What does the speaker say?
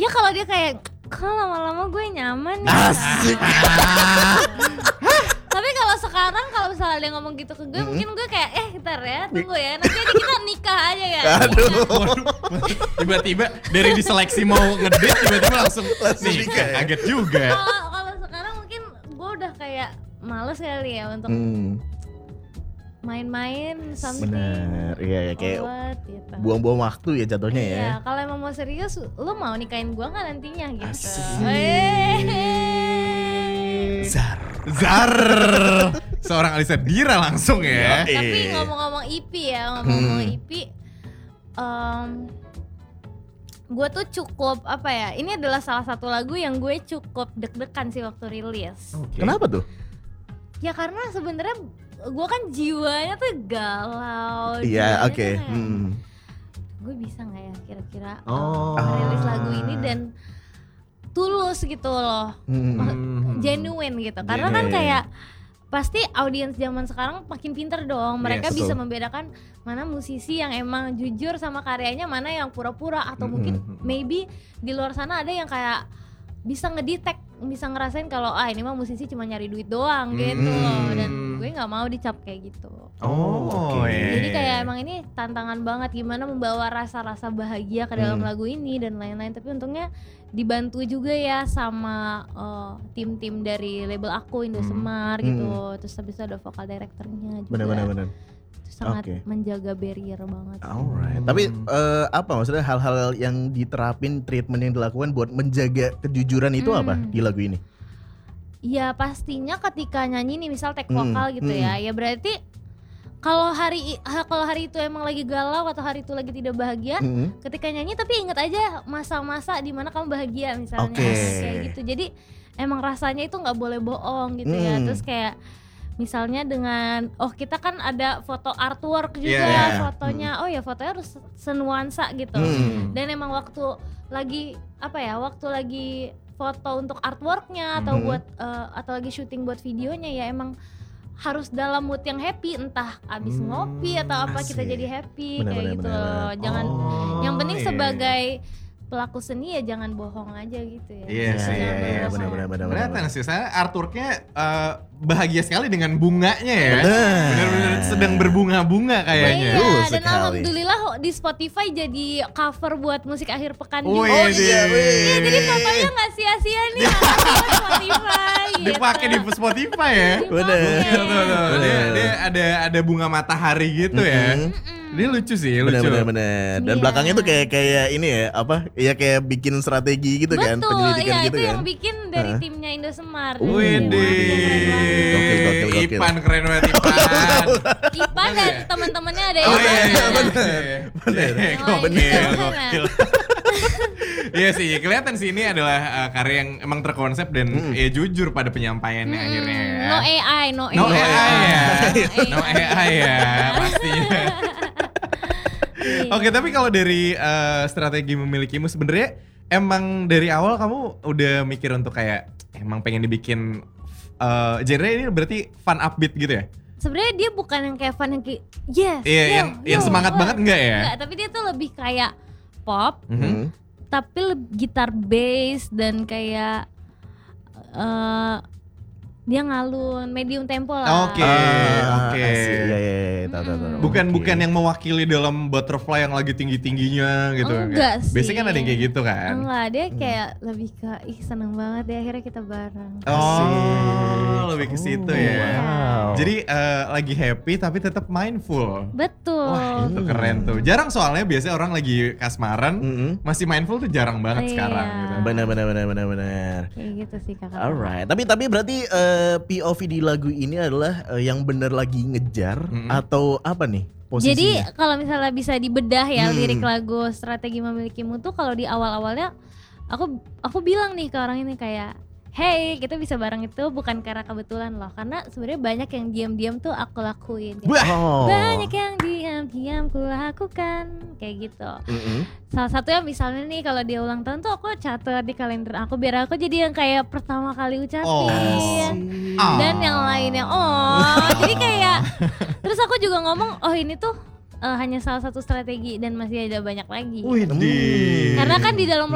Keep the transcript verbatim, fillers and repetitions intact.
Ya kalau dia kayak, kok lama-lama gue nyaman ya. Asik. Tapi kalau sekarang kalau misalnya dia ngomong gitu ke gue, mm-hmm. mungkin gue kayak eh ntar ya tunggu ya, nanti aja kita nikah aja ya. Aduh. Tiba-tiba dari diseleksi mau ngedate tiba-tiba langsung langsung nikah. Kaget juga. Kalau kalau sekarang mungkin gue udah kayak males kali ya untuk hmm. main-main something. Bener, iya ya kayak forward, gitu. Buang-buang waktu ya jatuhnya iya, ya. Iya, kalau emang mau serius, lu mau nikahin gue nggak nantinya gitu. Asik. Zar, Zar, seorang Alisa Dira langsung ya. ya Tapi ngomong-ngomong E P ya, ngomong-ngomong hmm. E P, um, gue tuh cukup apa ya? Ini adalah salah satu lagu yang gue cukup deg-degan sih waktu rilis. Okay. Kenapa tuh? Ya karena sebenarnya gue kan jiwanya tuh galau. Iya, oke. Okay. Hmm. Gue bisa nggak ya kira-kira oh. uh, rilis lagu ini dan tulus gitu loh, hmm. genuine gitu. Karena kan kayak pasti audiens zaman sekarang makin pinter dong. Mereka yes, bisa betul. membedakan mana musisi yang emang jujur sama karyanya, mana yang pura-pura atau hmm. mungkin maybe di luar sana ada yang kayak bisa ngedetect, bisa ngerasain kalau ah ini mah musisi cuma nyari duit doang hmm. gitu loh. Dan gue nggak mau dicap kayak gitu. Oh, okay. Jadi kayak emang ini tantangan banget gimana membawa rasa-rasa bahagia ke dalam hmm. lagu ini dan lain-lain. Tapi untungnya dibantu juga ya sama uh, tim-tim dari label aku Indo Semar hmm. gitu. Terus habis itu ada vokal directornya juga. Benar-benar. Sangat okay. menjaga barrier banget. Alright. Hmm. Tapi uh, apa maksudnya hal-hal yang diterapin, treatment yang dilakukan buat menjaga kejujuran itu hmm. apa di lagu ini? Ya pastinya ketika nyanyi nih misal take vokal hmm. gitu hmm. ya, ya berarti kalau hari kalau hari itu emang lagi galau atau hari itu lagi tidak bahagia, hmm. ketika nyanyi tapi ingat aja masa-masa di mana kamu bahagia misalnya, okay. kayak gitu. Jadi emang rasanya itu nggak boleh bohong gitu hmm. ya. Terus kayak misalnya dengan oh kita kan ada foto artwork juga yeah. fotonya, oh ya fotonya harus senuansa gitu. Hmm. Dan emang waktu lagi apa ya, waktu lagi foto untuk artworknya atau hmm. buat uh, atau lagi syuting buat videonya ya emang harus dalam mood yang happy, entah abis hmm, ngopi atau apa asik. Kita jadi happy bener, kayak bener, gitu bener, loh. Jangan oh, yang penting iya. sebagai pelaku seni ya jangan bohong aja gitu ya. Iya sih, iya, iya, benar-benar benar. Kelihatan sih, saya artworknya uh, bahagia sekali dengan bunganya ya. Benar-benar sedang berbunga-bunga kayaknya. Iya, uh, dan sekali. Alhamdulillah di Spotify jadi cover buat musik akhir pekan juga. Oh iya, iya, jadi fotonya nggak sia-sia nih di Spotify. Gitu. Dipakai di Spotify ya. Benar. Dia, dia ada ada bunga matahari gitu mm-hmm. ya. Dia lucu sih, lucu. Bener-bener. Dan yeah. belakangnya tuh kayak kayak ini ya, apa? Ya kayak bikin strategi gitu. Betul, kan, penyelidikan iya, gitu itu kan. yang bikin dari huh? timnya Indo Semar. Widih. Ipan keren banget Ipan. Ipan dan teman-temannya ada oh, yang iya, iya, bener. Bener. Gokil, gokil. Iya sih, kelihatan sih ini adalah uh, karya yang emang terkonsep dan hmm. ya jujur pada penyampaiannya hmm. akhirnya ya. No A I, no A I. No A I ya. No A I ya, pastinya. Oke, tapi kalau dari uh, strategi memilikimu sebenarnya emang dari awal kamu udah mikir untuk kayak emang pengen dibikin uh, genre ini berarti fun upbeat gitu ya? Sebenarnya dia bukan yang kayak fun yang kayak yes, iya, yo, yang, yo, yang semangat yo. banget enggak ya? Enggak, tapi dia tuh lebih kayak pop, mm-hmm. tapi gitar bass dan kayak uh, dia ngalun, medium tempo lah. Oke, oke. Iya, iya, iya, tahu, tahu, tahu. Bukan okay. bukan yang mewakili dalam butterfly yang lagi tinggi-tingginya gitu. Enggak sih. Biasanya kan ada yang kayak gitu kan. Enggak, dia kayak hmm. lebih ke ih seneng banget deh akhirnya kita bareng. Oh, Asik. lebih ke situ oh, ya. Wow. Jadi uh, lagi happy tapi tetap mindful. Betul. Wah, itu keren tuh. Jarang soalnya biasanya orang lagi kasmaran mm-hmm. masih mindful tuh jarang banget iya. sekarang gitu. Benar benar benar benar benar. Kayak gitu sih kakak. Alright. Tapi tapi berarti uh, P O V di lagu ini adalah uh, yang benar lagi ngejar mm-hmm. atau apa nih posisinya? Jadi kalau misalnya bisa dibedah ya hmm. lirik lagu Strategi Memilikimu tuh kalau di awal-awalnya aku aku bilang nih ke orang ini kayak hey kita bisa bareng itu bukan karena kebetulan loh, karena sebenarnya banyak yang diam-diam tuh aku lakuin gitu. Oh. Banyak yang diam-diam ku lakukan kayak gitu. Mm-hmm. Salah satunya misalnya nih kalau dia ulang tahun tuh aku catat di kalender aku biar aku jadi yang kayak pertama kali ucapin. Oh. Dan yang lainnya oh jadi kayak terus aku juga ngomong oh ini tuh uh, hanya salah satu strategi dan masih ada banyak lagi. Widih. Karena kan di dalam